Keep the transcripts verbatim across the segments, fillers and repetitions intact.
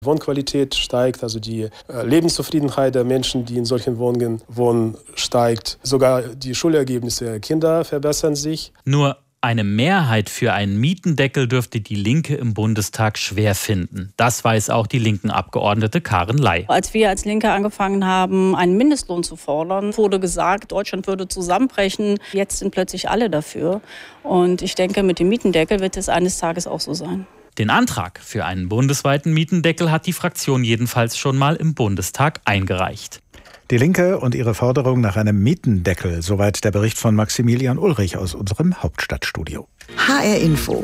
Wohnqualität steigt, also die äh, Lebenszufriedenheit der Menschen, die in solchen Wohnungen wohnen, steigt. Sogar die Schulergebnisse der Kinder verbessern sich. Nur eine Mehrheit für einen Mietendeckel dürfte die Linke im Bundestag schwer finden. Das weiß auch die linken Abgeordnete Karin Ley. Als wir als Linke angefangen haben, einen Mindestlohn zu fordern, wurde gesagt, Deutschland würde zusammenbrechen. Jetzt sind plötzlich alle dafür. Und ich denke, mit dem Mietendeckel wird es eines Tages auch so sein. Den Antrag für einen bundesweiten Mietendeckel hat die Fraktion jedenfalls schon mal im Bundestag eingereicht. Die Linke und ihre Forderung nach einem Mietendeckel. Soweit der Bericht von Maximilian Ulrich aus unserem Hauptstadtstudio. H R Info.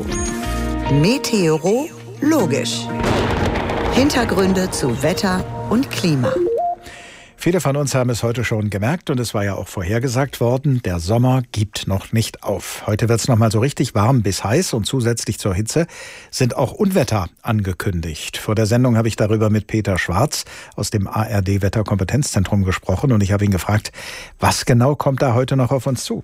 Meteorologisch. Hintergründe zu Wetter und Klima. Viele von uns haben es heute schon gemerkt und es war ja auch vorhergesagt worden, der Sommer gibt noch nicht auf. Heute wird es noch mal so richtig warm bis heiß und zusätzlich zur Hitze sind auch Unwetter angekündigt. Vor der Sendung habe ich darüber mit Peter Schwarz aus dem A R D-Wetterkompetenzzentrum gesprochen und ich habe ihn gefragt, was genau kommt da heute noch auf uns zu?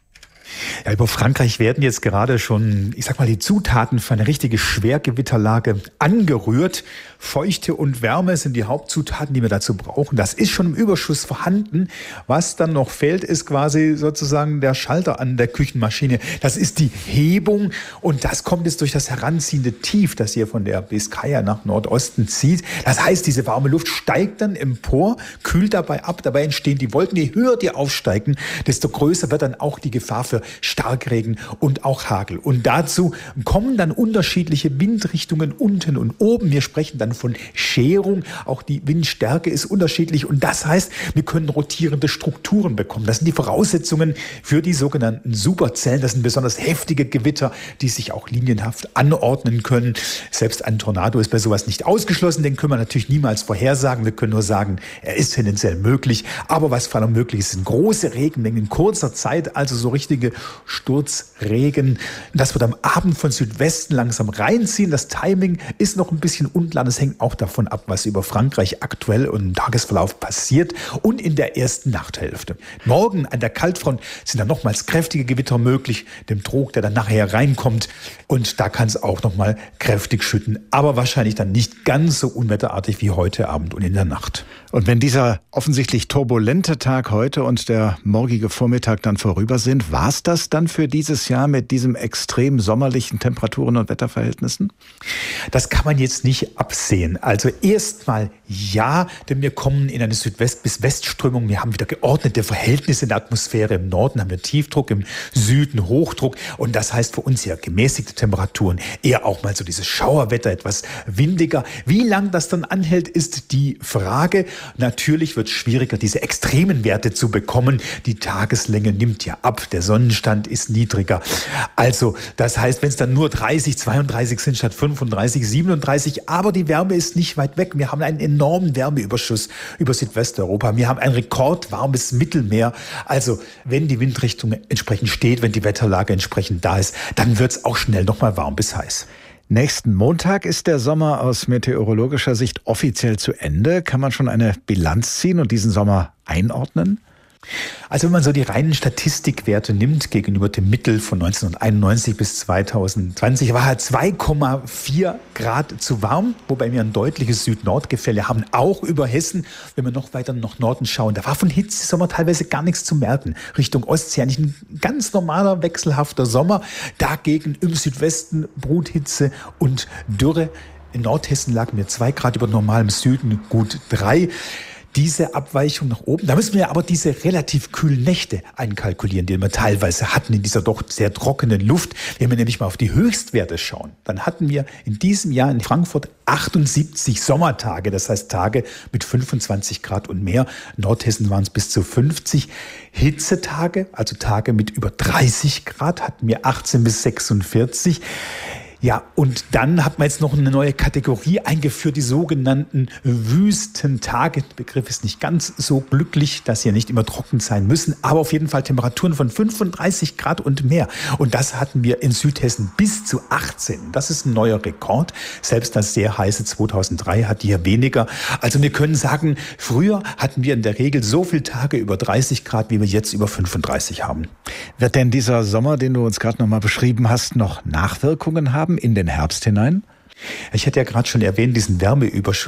Ja, über Frankreich werden jetzt gerade schon, ich sag mal, die Zutaten für eine richtige Schwergewitterlage angerührt. Feuchte und Wärme sind die Hauptzutaten, die wir dazu brauchen. Das ist schon im Überschuss vorhanden. Was dann noch fehlt, ist quasi sozusagen der Schalter an der Küchenmaschine. Das ist die Hebung und das kommt jetzt durch das heranziehende Tief, das hier von der Biskaya nach Nordosten zieht. Das heißt, diese warme Luft steigt dann empor, kühlt dabei ab. Dabei entstehen die Wolken. Je höher die aufsteigen, desto größer wird dann auch die Gefahr für Starkregen und auch Hagel. Und dazu kommen dann unterschiedliche Windrichtungen unten und oben. Wir sprechen dann von Scherung. Auch die Windstärke ist unterschiedlich. Und das heißt, wir können rotierende Strukturen bekommen. Das sind die Voraussetzungen für die sogenannten Superzellen. Das sind besonders heftige Gewitter, die sich auch linienhaft anordnen können. Selbst ein Tornado ist bei sowas nicht ausgeschlossen. Den können wir natürlich niemals vorhersagen. Wir können nur sagen, er ist tendenziell möglich. Aber was vor allem möglich ist, sind große Regenmengen in kurzer Zeit, also so richtige Sturzregen. Das wird am Abend von Südwesten langsam reinziehen. Das Timing ist noch ein bisschen unklar. Das hängt auch davon ab, was über Frankreich aktuell und im Tagesverlauf passiert und in der ersten Nachthälfte. Morgen an der Kaltfront sind dann nochmals kräftige Gewitter möglich, dem Trog, der dann nachher reinkommt. Und da kann es auch nochmal kräftig schütten, aber wahrscheinlich dann nicht ganz so unwetterartig wie heute Abend und in der Nacht. Und wenn dieser offensichtlich turbulente Tag heute und der morgige Vormittag dann vorüber sind, war es das dann für dieses Jahr mit diesem extrem sommerlichen Temperaturen- und Wetterverhältnissen? Das kann man jetzt nicht absehen. Also erstmal ja, denn wir kommen in eine Südwest- bis Westströmung. Wir haben wieder geordnete Verhältnisse in der Atmosphäre. Im Norden haben wir Tiefdruck, im Süden Hochdruck. Und das heißt für uns ja gemäßigte Temperaturen, eher auch mal so dieses Schauerwetter, etwas windiger. Wie lang das dann anhält, ist die Frage. Natürlich wird es schwieriger, diese extremen Werte zu bekommen. Die Tageslänge nimmt ja ab. Der Sonnenstand ist niedriger. Also das heißt, wenn es dann nur dreißig, zweiunddreißig sind statt fünfunddreißig, siebenunddreißig, aber die Wärme ist nicht weit weg. Wir haben einen enormen Wärmeüberschuss über Südwesteuropa. Wir haben ein rekordwarmes Mittelmeer. Also wenn die Windrichtung entsprechend steht, wenn die Wetterlage entsprechend da ist, dann wird es auch schnell nochmal warm bis heiß. Nächsten Montag ist der Sommer aus meteorologischer Sicht offiziell zu Ende. Kann man schon eine Bilanz ziehen und diesen Sommer einordnen? Also wenn man so die reinen Statistikwerte nimmt gegenüber dem Mittel von neunzehnhunderteinundneunzig bis zweitausendzwanzig, war halt zwei Komma vier Grad zu warm, wobei wir ein deutliches Süd-Nord-Gefälle haben, auch über Hessen. Wenn wir noch weiter nach Norden schauen, da war von Hitzesommer teilweise gar nichts zu merken. Richtung Ostsee eigentlich ein ganz normaler, wechselhafter Sommer. Dagegen im Südwesten Bruthitze und Dürre. In Nordhessen lagen wir zwei Grad über normalem Süden, gut drei. Diese Abweichung nach oben, da müssen wir aber diese relativ kühlen Nächte einkalkulieren, die wir teilweise hatten in dieser doch sehr trockenen Luft. Wenn wir nämlich mal auf die Höchstwerte schauen, dann hatten wir in diesem Jahr in Frankfurt achtundsiebzig Sommertage, das heißt Tage mit fünfundzwanzig Grad und mehr. In Nordhessen waren es bis zu fünfzig. Hitzetage, also Tage mit über dreißig Grad, hatten wir achtzehn bis sechsundvierzig. Ja, und dann hat man jetzt noch eine neue Kategorie eingeführt, die sogenannten Wüstentage. Der Begriff ist nicht ganz so glücklich, dass sie ja nicht immer trocken sein müssen, aber auf jeden Fall Temperaturen von fünfunddreißig Grad und mehr. Und das hatten wir in Südhessen bis zu achtzehn. Das ist ein neuer Rekord. Selbst das sehr heiße zweitausenddrei hat hier weniger. Also wir können sagen, früher hatten wir in der Regel so viele Tage über dreißig Grad, wie wir jetzt über fünfunddreißig haben. Wird denn dieser Sommer, den du uns gerade noch mal beschrieben hast, noch Nachwirkungen haben in den Herbst hinein? Ich hatte ja gerade schon erwähnt, diesen Wärmeüberschuss.